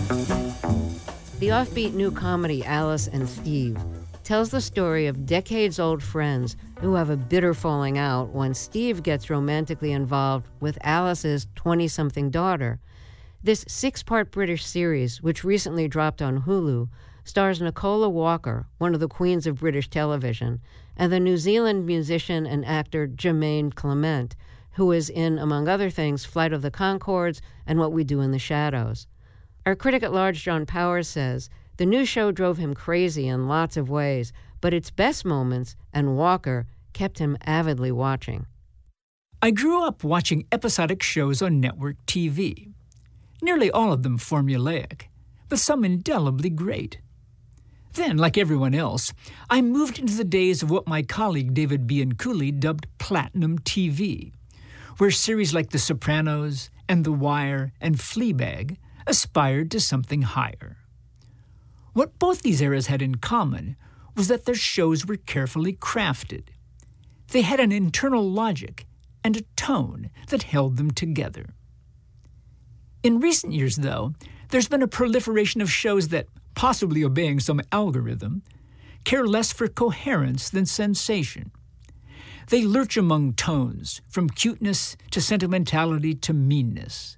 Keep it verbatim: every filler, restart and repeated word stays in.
The offbeat new comedy Alice and Steve tells the story of decades-old friends who have a bitter falling out when Steve gets romantically involved with Alice's twenty-something daughter. This six-part British series, which recently dropped on Hulu, stars Nicola Walker, one of the queens of British television, and the New Zealand musician and actor Jermaine Clement, who is in, among other things, Flight of the Conchords and What We Do in the Shadows. Our critic at large, John Powers, says the new show drove him crazy in lots of ways, but its best moments, and Walker, kept him avidly watching. I grew up watching episodic shows on network T V. Nearly all of them formulaic, but some indelibly great. Then, like everyone else, I moved into the days of what my colleague David Bianculli dubbed Platinum T V, where series like The Sopranos and The Wire and Fleabag aspired to something higher. What both these eras had in common was that their shows were carefully crafted. They had an internal logic and a tone that held them together. In recent years, though, there's been a proliferation of shows that, possibly obeying some algorithm, care less for coherence than sensation. They lurch among tones, from cuteness to sentimentality to meanness.